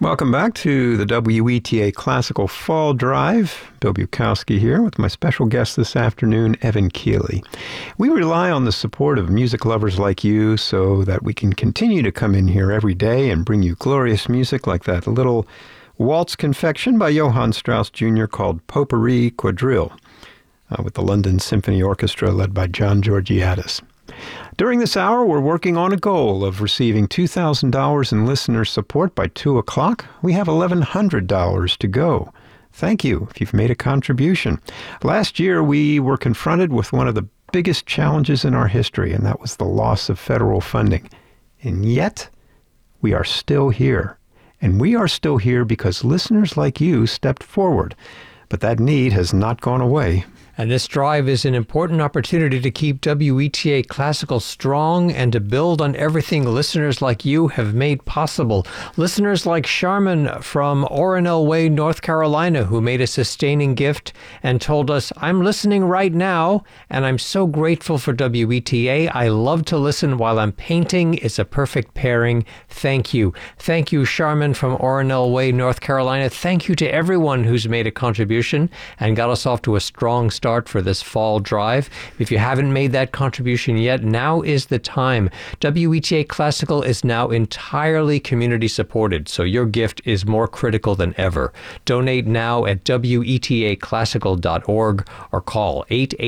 Welcome back to the WETA Classical Fall Drive. Bill Bukowski here with my special guest this afternoon, Evan Keeley. We rely on the support of music lovers like you so that we can continue to come in here every day and bring you glorious music like that little waltz confection by Johann Strauss Jr. called Potpourri Quadrille with the London Symphony Orchestra led by John Georgiadis. During this hour, we're working on a goal of receiving $2,000 in listener support by 2 o'clock. We have $1,100 to go. Thank you if you've made a contribution. Last year, we were confronted with one of the biggest challenges in our history, and that was the loss of federal funding. And yet, we are still here. And we are still here because listeners like you stepped forward. But that need has not gone away. And this drive is an important opportunity to keep WETA Classical strong and to build on everything listeners like you have made possible. Listeners like Charmin from Oronell Way, North Carolina, who made a sustaining gift and told us, "I'm listening right now, and I'm so grateful for WETA. I love to listen while I'm painting. It's a perfect pairing. Thank you." Thank you, Charmin from Oronell Way, North Carolina. Thank you to everyone who's made a contribution and got us off to a strong start for this fall drive. If you haven't made that contribution yet, now is the time. WETA Classical is now entirely community supported, so your gift is more critical than ever. Donate now at WETAClassical.org or call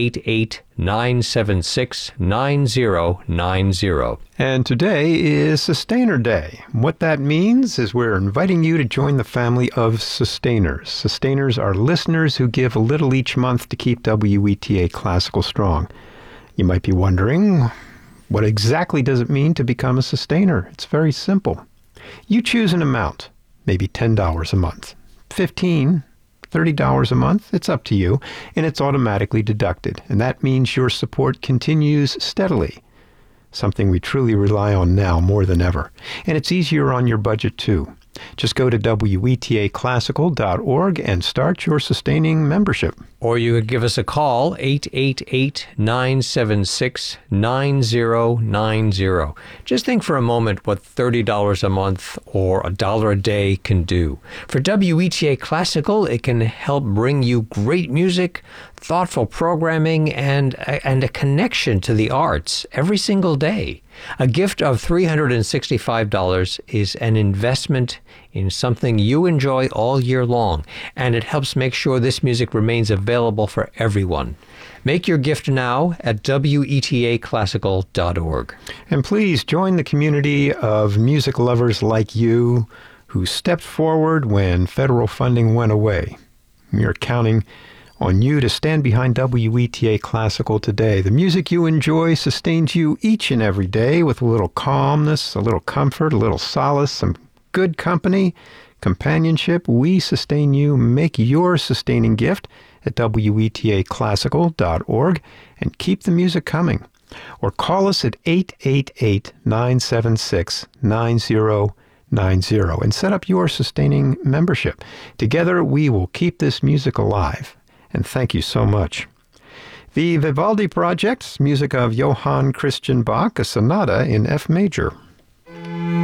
888-976-9090. And today is Sustainer Day. What that means is we're inviting you to join the family of sustainers. Sustainers are listeners who give a little each month to keep WETA Classical strong. You might be wondering, what exactly does it mean to become a sustainer? It's very simple. You choose an amount, maybe $10 a month, $15, $30 a month, it's up to you, and it's automatically deducted. And that means your support continues steadily, something we truly rely on now more than ever. And it's easier on your budget too. Just go to WETAClassical.org and start your sustaining membership. Or you could give us a call, 888-976-9090. Just think for a moment what $30 a month or $1 a day can do. For WETA Classical, it can help bring you great music, thoughtful programming, and a connection to the arts every single day. A gift of $365 is an investment in something you enjoy all year long, and it helps make sure this music remains available for everyone. Make your gift now at WETAClassical.org. And please join the community of music lovers like you who stepped forward when federal funding went away. We're counting on you to stand behind WETA Classical today. The music you enjoy sustains you each and every day with a little calmness, a little comfort, a little solace, some good company, companionship. We sustain you. Make your sustaining gift at WETAClassical.org and keep the music coming. Or call us at 888-976-9090 and set up your sustaining membership. Together, we will keep this music alive. And thank you so much. The Vivaldi Project, music of Johann Christian Bach, a sonata in F major.